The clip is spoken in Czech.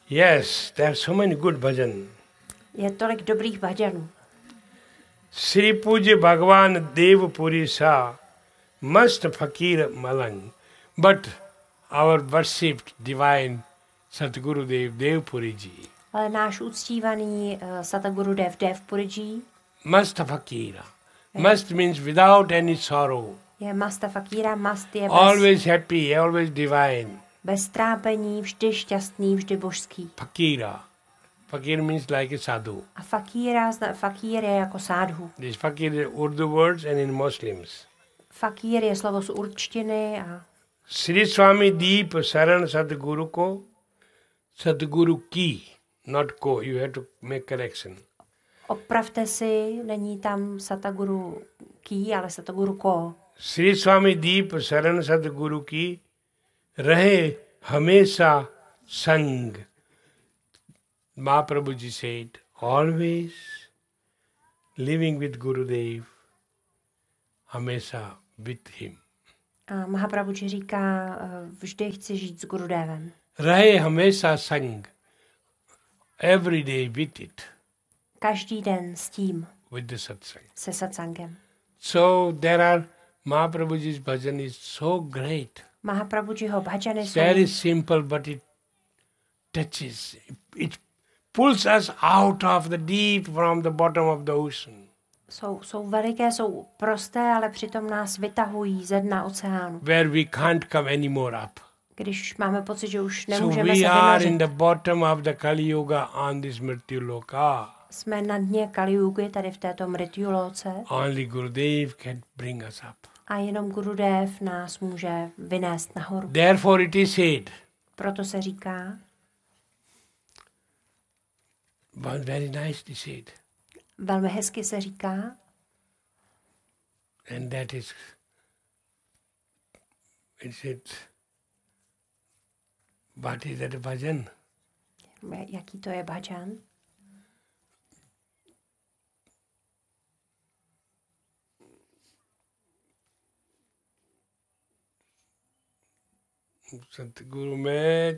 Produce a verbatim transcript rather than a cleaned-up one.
Yes, there are so many good bhajan. Je tolik dobrých bhajanů. Sri Puja Bhagavan Dev Puri Sa Mast Fakir Malang. But our worshipped divine Satguru Dev Dev Puri Ji. Ale náš uctívaný uh, Satguru Dev Dev Puri Ji Mast Fakira. Mast means without any sorrow. je Masta Fakira, Mast je bez, Always happy, always divine. bez trápení, vždy šťastný, vždy božský. Fakira. Fakir means like a sadhu. A Fakíra, zna- Fakír je jako sádhu. This fakir is Urdu words and in Muslims. Fakír je slovo z určtiny a Sri Swami Deep Saran Sadguru ko, Sadguru ki, not ko. You have to make correction. opravte si, není tam Sataguru Ki, ale Sataguru Ko. Sri Swami Deep Saran Sadguru ki, rahe hamesha sang. Mahaprabhuji said, always living with Gurudev, hamesha with him. A Mahaprabhuji říká, eh, vždy chci žít s Gurudevem. Rahe hamesha sang. Every day with it, Každý den s tím, with the satsang. se satsangem. So there are Mahaprabhuji's bhajan is so great. Mahaprabhujiho bhajany jsou, Very simple, but it touches, it pulls us out of the deep from the bottom of the ocean. jsou, jsou veliké, jsou prosté, ale přitom nás vytahují ze dna oceánu. Where we can't come anymore up. Když už máme pocit, že už So nemůžeme we se are in vynořit. the bottom of the Kali Yuga on this Mrityu Loka. Jsme na dně Kaliugy, tady v této Mrityuloce, Only Gurudev can bring us up. a jenom Gurudev nás může vynést nahoru. Therefore it is said, Proto se říká, one very nicely said, velmi hezky se říká, and that is, it said, what is that bhajan? jaký to je bhajan. सतगुरु में